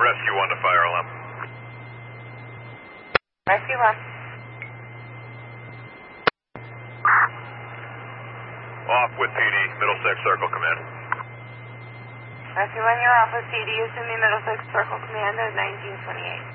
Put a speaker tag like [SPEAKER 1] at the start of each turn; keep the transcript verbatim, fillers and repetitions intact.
[SPEAKER 1] Rescue one to fire alarm.
[SPEAKER 2] Rescue one.
[SPEAKER 1] Off with P D, Middlesex Circle Command.
[SPEAKER 2] Rescue one, you're off with P D, assuming Middlesex Circle Command at nineteen twenty-eight.